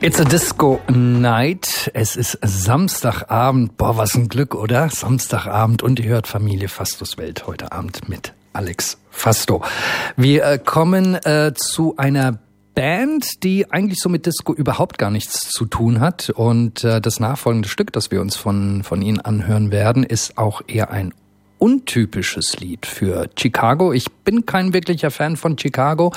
It's a Disco Night. Es ist Samstagabend. Boah, was ein Glück, oder? Samstagabend und ihr hört Familie Fastos Welt heute Abend mit Alex Fasto. Wir kommen zu einer Band, die eigentlich so mit Disco überhaupt gar nichts zu tun hat. Und das nachfolgende Stück, das wir uns von ihnen anhören werden, ist auch eher ein untypisches Lied für Chicago. Ich bin kein wirklicher Fan von Chicago.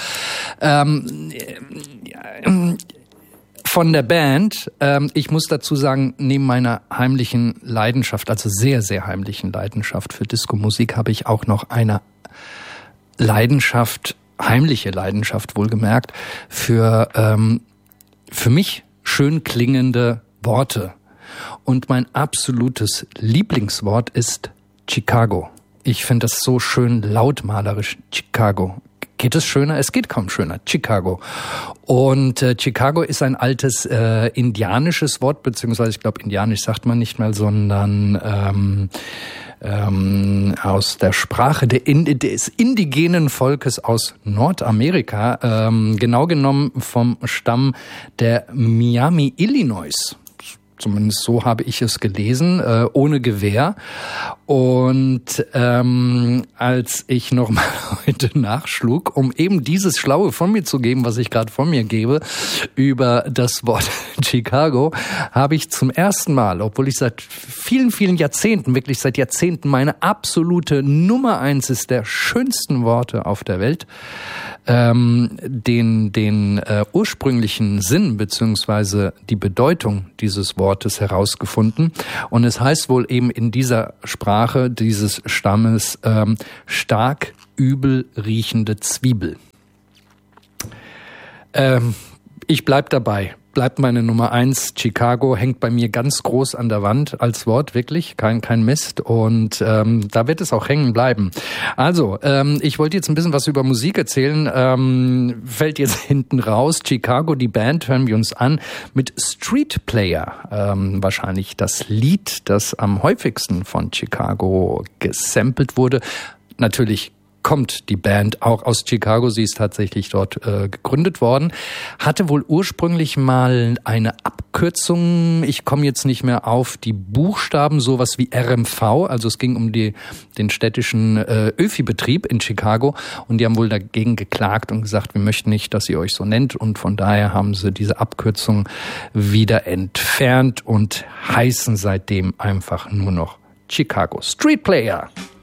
Von der Band, ich muss dazu sagen, neben meiner heimlichen Leidenschaft, also sehr, sehr heimlichen Leidenschaft für Disco-Musik, habe ich auch noch eine Leidenschaft, heimliche Leidenschaft wohlgemerkt, für mich schön klingende Worte. Und mein absolutes Lieblingswort ist Chicago. Ich finde das so schön lautmalerisch, Chicago. Geht es schöner? Es geht kaum schöner. Chicago. Und Chicago ist ein altes indianisches Wort, beziehungsweise ich glaube, indianisch sagt man nicht mal, sondern aus der Sprache des indigenen Volkes aus Nordamerika, genau genommen vom Stamm der Miami, Illinois. Zumindest so habe ich es gelesen, ohne Gewehr. Und als ich nochmal heute nachschlug, um eben dieses Schlaue von mir zu geben, was ich gerade von mir gebe, über das Wort Chicago, habe ich zum ersten Mal, obwohl ich seit vielen, vielen Jahrzehnten, wirklich seit Jahrzehnten meine absolute Nummer 1 ist, der schönsten Worte auf der Welt, den ursprünglichen Sinn beziehungsweise die Bedeutung dieses Wortes herausgefunden. Und es heißt wohl eben in dieser Sprache dieses Stammes stark übel riechende Zwiebel. Ich bleib dabei. Bleibt meine Nummer 1. Chicago hängt bei mir ganz groß an der Wand als Wort, wirklich, kein Mist. Und da wird es auch hängen bleiben. Also, ich wollte jetzt ein bisschen was über Musik erzählen. Fällt jetzt hinten raus. Chicago, die Band, hören wir uns an mit Street Player. Wahrscheinlich das Lied, das am häufigsten von Chicago gesampelt wurde. Natürlich kommt die Band auch aus Chicago, sie ist tatsächlich dort gegründet worden, hatte wohl ursprünglich mal eine Abkürzung, ich komme jetzt nicht mehr auf die Buchstaben, sowas wie RMV, also es ging um den städtischen Öfi-Betrieb in Chicago und die haben wohl dagegen geklagt und gesagt, wir möchten nicht, dass ihr euch so nennt und von daher haben sie diese Abkürzung wieder entfernt und heißen seitdem einfach nur noch Chicago. Street Player.